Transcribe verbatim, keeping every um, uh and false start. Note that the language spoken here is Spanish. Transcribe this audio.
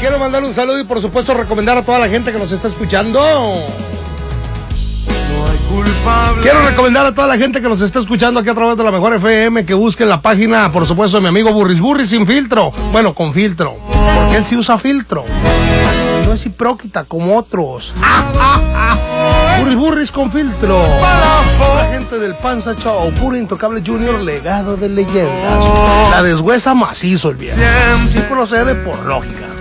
quiero mandar un saludo y por supuesto recomendar a toda la gente que nos está escuchando. Quiero recomendar a toda la gente que nos está escuchando aquí a través de la Mejor F M que busquen la página, por supuesto, de mi amigo Burris Burris sin filtro. Bueno, con filtro, porque él sí usa filtro. No es hipócrita como otros. ¡Ah, ah, ah! Burris Burris con filtro. La gente del Panza Show, puro intocable Junior, legado de leyendas. La deshuesa macizo el viejo. Sí procede por lógica.